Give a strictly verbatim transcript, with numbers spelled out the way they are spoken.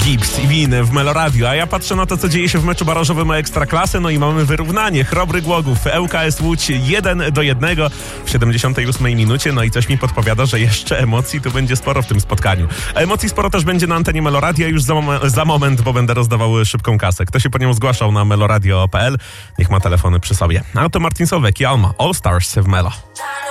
Gibbs i Win w Meloradio, a ja patrzę na to, co dzieje się w meczu barażowym Ekstraklasy, no i mamy wyrównanie. Chrobry Głogów, L K S Łódź jeden do jednego w siedemdziesiątej ósmej minucie, no i coś mi podpowiada, że jeszcze emocji tu będzie sporo w tym spotkaniu. A emocji sporo też będzie na antenie Meloradia już za, mom- za moment, bo będę rozdawał szybką kasę. Kto się po nią zgłaszał na meloradio kropka p l, niech ma telefony przy sobie. A to Martin Solveig i Alma, All Stars w Melo.